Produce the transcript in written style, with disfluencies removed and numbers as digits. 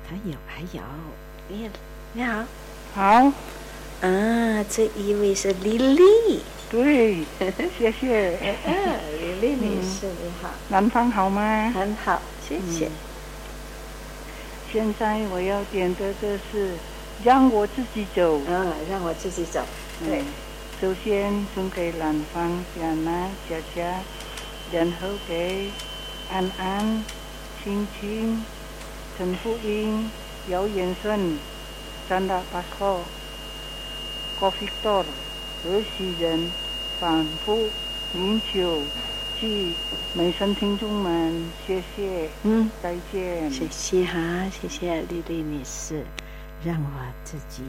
还有，你好， 好， 这一位是丽丽， 对，谢谢。 丽丽女士你好， 南方好吗？ 很好，谢谢。 现在我要点的就是让我自己走。 让我自己走。对， 首先送给南方嘉娜、佳佳，然后给安安、青青、陈福英、姚延顺、张大巴克、郭菲多、何西人、反复饮酒及美声听众们，谢谢。再见。 谢谢哈，谢谢丽丽女士，让我自己